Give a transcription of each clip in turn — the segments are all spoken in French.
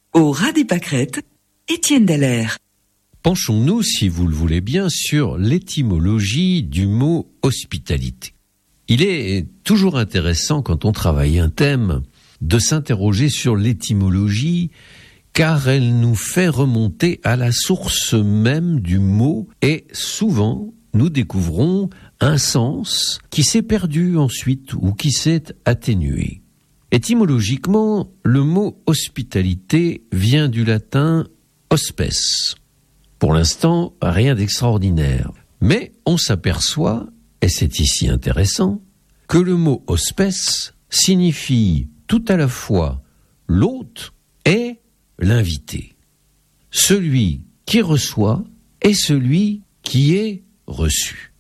Au ras des pâquerettes, Étienne Dallaire. Penchons-nous, si vous le voulez bien, sur l'étymologie du mot hospitalité. Il est toujours intéressant, quand on travaille un thème, de s'interroger sur l'étymologie, car elle nous fait remonter à la source même du mot, et souvent nous découvrons un sens qui s'est perdu ensuite ou qui s'est atténué. Étymologiquement, le mot hospitalité vient du latin hospes. Pour l'instant, rien d'extraordinaire. Mais on s'aperçoit, et c'est ici intéressant, que le mot hospes signifie tout à la fois l'hôte et l'invité. Celui qui reçoit et celui qui est reçu.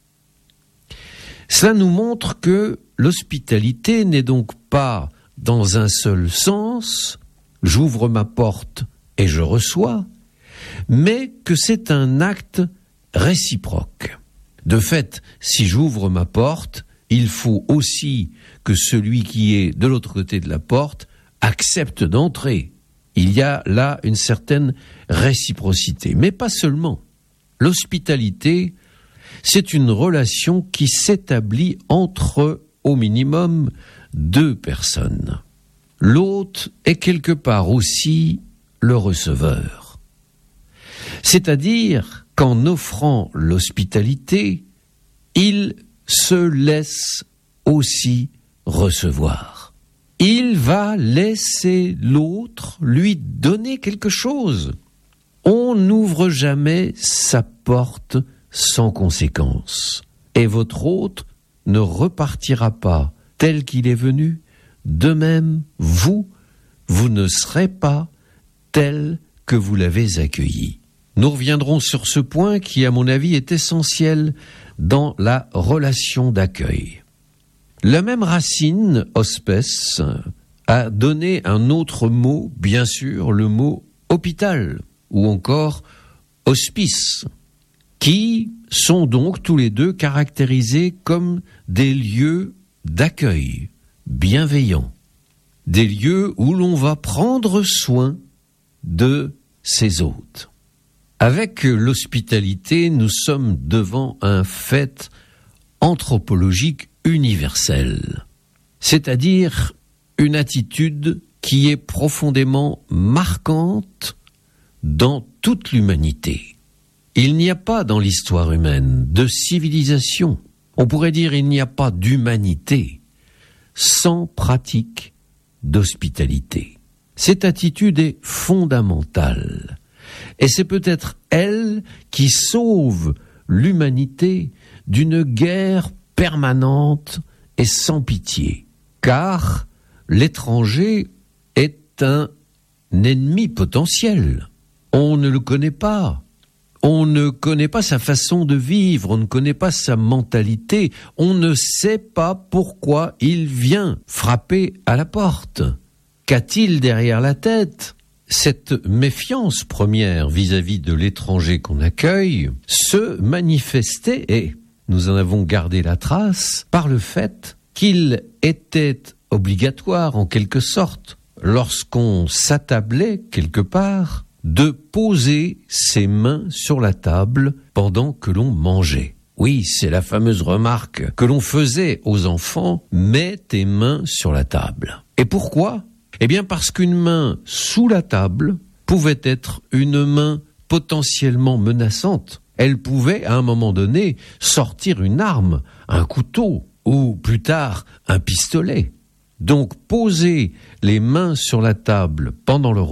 Cela nous montre que l'hospitalité n'est donc pas dans un seul sens, j'ouvre ma porte et je reçois, mais que c'est un acte réciproque. De fait, si j'ouvre ma porte, il faut aussi que celui qui est de l'autre côté de la porte accepte d'entrer. Il y a là une certaine réciprocité, mais pas seulement. L'hospitalité, c'est une relation qui s'établit entre, au minimum, deux personnes. L'hôte est quelque part aussi le receveur. C'est-à-dire qu'en offrant l'hospitalité, il se laisse aussi recevoir. Il va laisser l'autre lui donner quelque chose. On n'ouvre jamais sa porte sans conséquence. Et votre hôte ne repartira pas tel qu'il est venu. De même, vous ne serez pas tel que vous l'avez accueilli. Nous reviendrons sur ce point qui, à mon avis, est essentiel dans la relation d'accueil. La même racine, hospes, a donné un autre mot, bien sûr, le mot hôpital, ou encore hospice, qui sont donc tous les deux caractérisés comme des lieux d'accueil bienveillants, des lieux où l'on va prendre soin de ses hôtes. Avec l'hospitalité, nous sommes devant un fait anthropologique universel, c'est-à-dire une attitude qui est profondément marquante dans toute l'humanité. Il n'y a pas dans l'histoire humaine de civilisation, on pourrait dire il n'y a pas d'humanité sans pratique d'hospitalité. Cette attitude est fondamentale et c'est peut-être elle qui sauve l'humanité d'une guerre permanente et sans pitié, car l'étranger est un ennemi potentiel. On ne le connaît pas. On ne connaît pas sa façon de vivre, on ne connaît pas sa mentalité, on ne sait pas pourquoi il vient frapper à la porte. Qu'a-t-il derrière la tête ? Cette méfiance première vis-à-vis de l'étranger qu'on accueille se manifestait, et nous en avons gardé la trace, par le fait qu'il était obligatoire, en quelque sorte, lorsqu'on s'attablait quelque part, de poser ses mains sur la table pendant que l'on mangeait. Oui, c'est la fameuse remarque que l'on faisait aux enfants, « mets tes mains sur la table ». Et pourquoi ? Eh bien parce qu'une main sous la table pouvait être une main potentiellement menaçante. Elle pouvait, à un moment donné, sortir une arme, un couteau, ou plus tard, un pistolet. Donc poser les mains sur la table pendant le